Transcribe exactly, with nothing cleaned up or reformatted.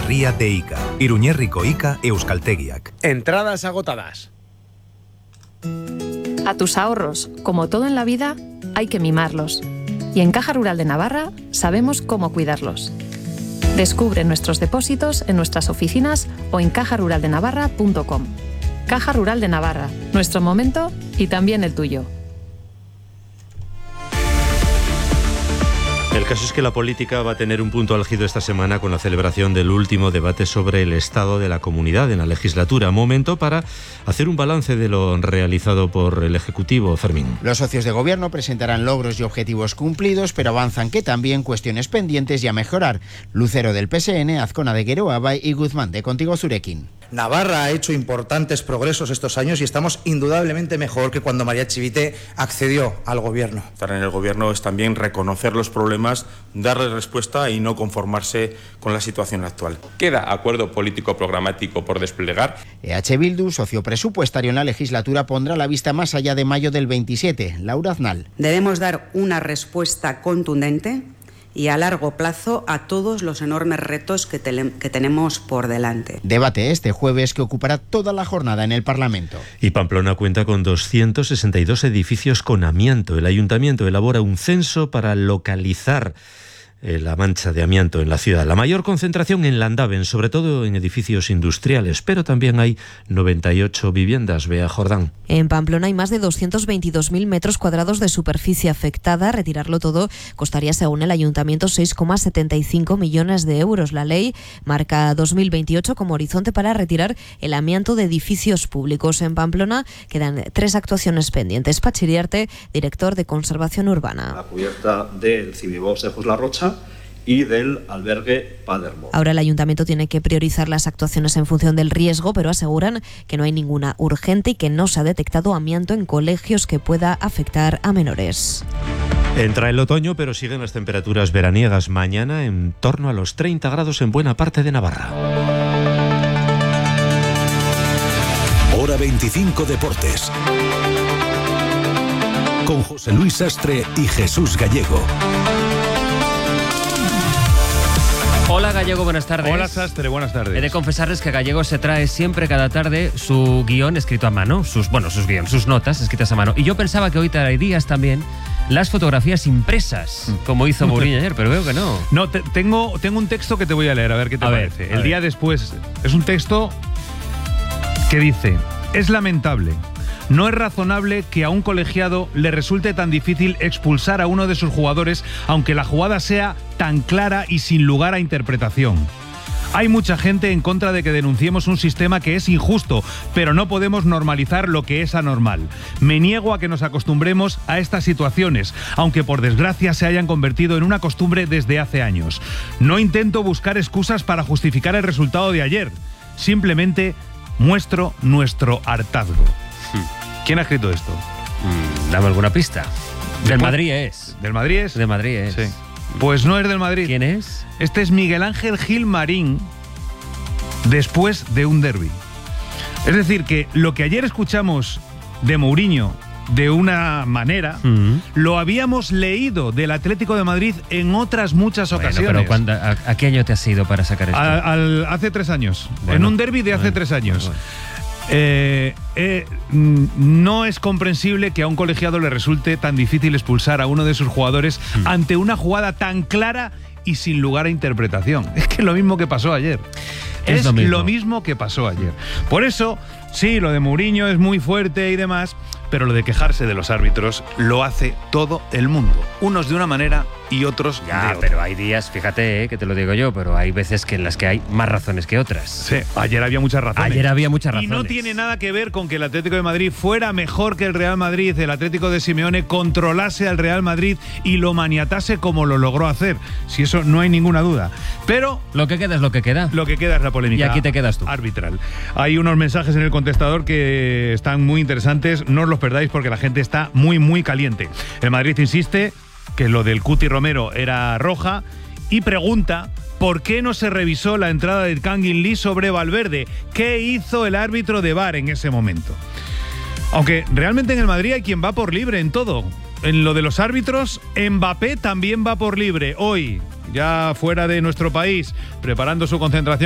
Ría de Ica. Iruñerriko Ica Euskaltegiak. Entradas agotadas. A tus ahorros, como todo en la vida, hay que mimarlos. Y en Caja Rural de Navarra sabemos cómo cuidarlos. Descubre nuestros depósitos en nuestras oficinas o en caja rural de navarra punto com. Caja Rural de Navarra, nuestro momento y también el tuyo. El caso es que la política va a tener un punto álgido esta semana con la celebración del último debate sobre el estado de la comunidad en la legislatura. Momento para hacer un balance de lo realizado por el Ejecutivo. Fermín. Los socios de gobierno presentarán logros y objetivos cumplidos, pero avanzan que también cuestiones pendientes y a mejorar. Lucero del P S N, Azcona de Geroa y Guzmán de Contigo Zurekin. Navarra ha hecho importantes progresos estos años y estamos indudablemente mejor que cuando María Chivite accedió al gobierno. Estar en el gobierno es también reconocer los problemas, darle respuesta y no conformarse con la situación actual. Queda acuerdo político programático por desplegar. E H Bildu, socio presupuestario en la legislatura, pondrá la vista más allá de mayo del veintisiete. Laura Aznal. Debemos dar una respuesta contundente y a largo plazo a todos los enormes retos que, te- que tenemos por delante. Debate este jueves que ocupará toda la jornada en el Parlamento. Y Pamplona cuenta con doscientos sesenta y dos edificios con amianto. El ayuntamiento elabora un censo para localizar la mancha de amianto en la ciudad. La mayor concentración en Landaven, sobre todo en edificios industriales, pero también hay noventa y ocho viviendas. Bea Jordán. En Pamplona hay más de doscientos veintidós mil metros cuadrados de superficie afectada. Retirarlo todo costaría, según el ayuntamiento, seis coma setenta y cinco millones de euros. La ley marca dos mil veintiocho como horizonte para retirar el amianto de edificios públicos. En Pamplona quedan tres actuaciones pendientes. Pachiriarte, director de Conservación Urbana. La cubierta del Cimibos de La Rocha y del albergue Palermo. Ahora el ayuntamiento tiene que priorizar las actuaciones en función del riesgo, pero aseguran que no hay ninguna urgente y que no se ha detectado amianto en colegios que pueda afectar a menores. Entra el otoño, pero siguen las temperaturas veraniegas. Mañana en torno a los treinta grados en buena parte de Navarra. Hora veinticinco Deportes. Con José Luis Sastre y Jesús Gallego. Hola Gallego, buenas tardes. Hola Sastre, buenas tardes. He de confesarles que Gallego se trae siempre cada tarde su guión escrito a mano, sus bueno, sus guiones, sus notas escritas a mano. Y yo pensaba que hoy traerías también las fotografías impresas, como hizo Mourinho ayer, pero veo que no. No, te, tengo, tengo un texto que te voy a leer, a ver qué te a parece. Ver, El ver. día después, es un texto que dice: es lamentable. No es razonable que a un colegiado le resulte tan difícil expulsar a uno de sus jugadores, aunque la jugada sea tan clara y sin lugar a interpretación. Hay mucha gente en contra de que denunciemos un sistema que es injusto, pero no podemos normalizar lo que es anormal. Me niego a que nos acostumbremos a estas situaciones, aunque por desgracia se hayan convertido en una costumbre desde hace años. No intento buscar excusas para justificar el resultado de ayer. Simplemente muestro nuestro hartazgo. ¿Quién ha escrito esto? Mm, dame alguna pista. Del Madrid es. ¿Del Madrid es? Del Madrid es. Sí. Pues no es del Madrid. ¿Quién es? Este es Miguel Ángel Gil Marín, después de un derbi. Es decir, que lo que ayer escuchamos de Mourinho de una manera, uh-huh. lo habíamos leído del Atlético de Madrid en otras muchas bueno, ocasiones. Pero ¿cuándo, a, ¿a qué año te has ido para sacar esto? A, al, hace tres años. Bueno, en un derbi de hace bueno, tres años. Bueno, bueno. Eh, eh, no es comprensible que a un colegiado le resulte tan difícil expulsar a uno de sus jugadores mm. ante una jugada tan clara y sin lugar a interpretación. Es que es lo mismo que pasó ayer. Es, es lo, mismo. lo mismo que pasó ayer. Por eso, sí, lo de Mourinho es muy fuerte y demás, pero lo de quejarse de los árbitros lo hace todo el mundo. Unos de una manera y otros ya, de otra. Pero hay días, fíjate, eh, que te lo digo yo, pero hay veces que en las que hay más razones que otras. Sí, ayer había muchas razones. Ayer había muchas razones. Y no tiene nada que ver con que el Atlético de Madrid fuera mejor que el Real Madrid, el Atlético de Simeone controlase al Real Madrid y lo maniatase como lo logró hacer. Si eso no hay ninguna duda. Pero lo que queda es lo que queda. Lo que queda es la polémica. Y aquí te quedas tú. Arbitral. Hay unos mensajes en el contestador que están muy interesantes. No os los perdáis porque la gente está muy, muy caliente. El Madrid insiste que lo del Cuti Romero era roja y pregunta por qué no se revisó la entrada de Kangin Lee sobre Valverde. ¿Qué hizo el árbitro de V A R en ese momento? Aunque realmente en el Madrid hay quien va por libre en todo. En lo de los árbitros, Mbappé también va por libre. Hoy, ya fuera de nuestro país, preparando su concentración